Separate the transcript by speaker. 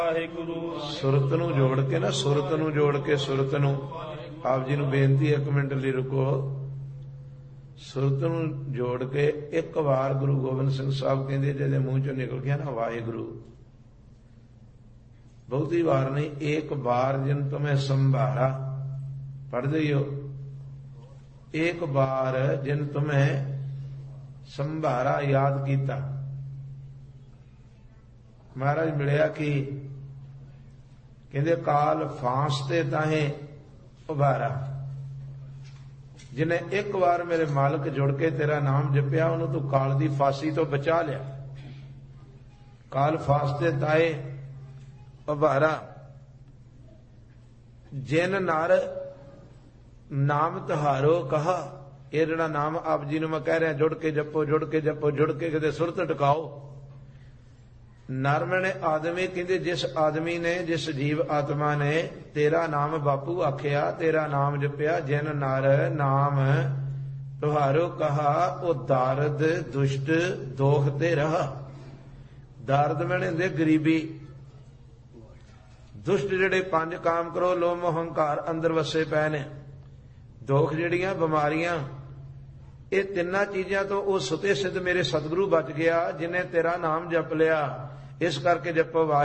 Speaker 1: ਵਾਹਿਗੁਰੂ।
Speaker 2: ਸੁਰਤ ਨੂੰ ਜੋੜ ਕੇ ਨਾ, ਸੁਰਤ ਨੂੰ ਜੋੜ ਕੇ, ਸੁਰਤ ਨੂੰ ਆਪ ਜੀ ਨੂੰ ਬੇਨਤੀ 1 ਮਿੰਟ ਲਈ ਰੁਕੋ। ਸੁਰਤ ਨੂੰ ਜੋੜ ਕੇ ਇੱਕ ਵਾਰ ਗੁਰੂ ਗੋਬਿੰਦ ਸਿੰਘ ਸਾਹਿਬ ਕਹਿੰਦੇ ਜਿਹਦੇ ਮੂੰਹ ਚੋਂ ਨਿਕਲ ਗਿਆ ਨਾ ਵਾਹਿਗੁਰੂ, ਬਹੁਤੀ ਵਾਰ ਨਹੀਂ, ਇੱਕ ਬਾਰ ਜਿਨ ਤੁਮੇ ਸੰਭਾਰਾ, ਪੜ੍ਹਦੇ ਹੀ ਹੋ, ਇੱਕ ਬਾਰ ਜਿਨ ਤੁਮੇ ਸੰਭਾਰਾ, ਯਾਦ ਕੀਤਾ। ਮਹਾਰਾਜ ਮਿਲਿਆ ਕਿ ਕਹਿੰਦੇ ਕਾਲ ਫਾਂਸ ਤੇ ਤਾਹੇ ਉਭਾਰਾ, ਜਿਹਨੇ ਇੱਕ ਵਾਰ ਮੇਰੇ ਮਾਲਕ ਜੁੜ ਕੇ ਤੇਰਾ ਨਾਮ ਜਪਿਆ ਉਹਨੂੰ ਤੂੰ ਕਾਲ ਦੀ ਫਾਂਸੀ ਤੋਂ ਬਚਾ ਲਿਆ। ਕਾਲ ਫਾਂਸ ਤੇ ਤਾਏ ਉਭਾਰਾ, ਜਿਨ ਨਰ ਨਾਮ ਤੁਹਾਰੋ ਕਹਾ। ਇਹ ਜਿਹੜਾ ਨਾਮ ਆਪ ਜੀ ਨੂੰ ਮੈਂ ਕਹਿ ਰਿਹਾ, ਜੁੜ ਕੇ ਜਪੋ, ਜੁੜ ਕੇ ਜਪੋ, ਜੁੜ ਕੇ ਕਿਤੇ ਸੁਰਤ ਟਿਕਾਓ। ਨਰ ਮੈਨੇ ਆਦਮੀ, ਕਹਿੰਦੇ ਜਿਸ ਆਦਮੀ ਨੇ, ਜਿਸ ਜੀਵ ਆਤਮਾ ਨੇ ਤੇਰਾ ਨਾਮ ਬਾਪੂ ਆਖਿਆ, ਤੇਰਾ ਨਾਮ ਜਪਿਆ, ਜਿਨ ਨਰ ਨਾਮ ਤੁਹਾਰੋ ਕਹਾ, ਉਹ ਦਾਰਦ ਦੁਸ਼ਟ ਦੋਖ ਤੇ ਰਹਾ। ਦਾਰਦ ਮੈਨੇ ਹੁੰਦੇ ਗਰੀਬੀ, ਦੁਸ਼ਟ ਜਿਹੜੇ 5 ਕਾਮ ਕਰੋ ਲੋਭ ਹੰਕਾਰ ਅੰਦਰ ਵਸੇ ਪਏ ਨੇ, ਦੋਖ ਜਿਹੜੀਆਂ ਬਿਮਾਰੀਆਂ, ਇਹ ਤਿੰਨਾਂ ਚੀਜ਼ਾਂ ਤੋਂ ਉਹ ਸੁਤੇ ਸਿੱਧ ਮੇਰੇ ਸਤਿਗੁਰੂ ਬਚ ਗਿਆ ਜਿਨੇ ਤੇਰਾ ਨਾਮ ਜਪ ਲਿਆ। ਇਸ ਕਰਕੇ ਜਪੋ